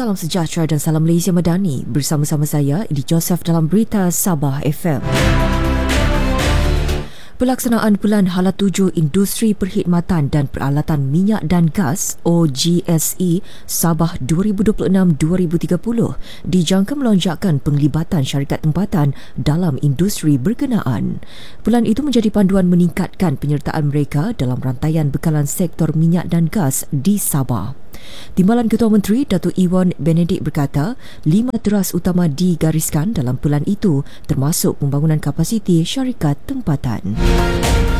salam sejahtera dan salam Malaysia Madani. Bersama-sama saya, Edi Joseph dalam Berita Sabah FM. Pelaksanaan Bulan Hala 7 Industri Perkhidmatan dan Peralatan Minyak dan Gas OGSE Sabah 2026-2030 dijangka melonjakkan penglibatan syarikat tempatan dalam industri berkenaan. Bulan itu menjadi panduan meningkatkan penyertaan mereka dalam rantaian bekalan sektor minyak dan gas di Sabah. Timbalan Ketua Menteri Datuk Iwan Benedik berkata, 5 teras utama digariskan dalam bulan itu termasuk pembangunan kapasiti syarikat tempatan.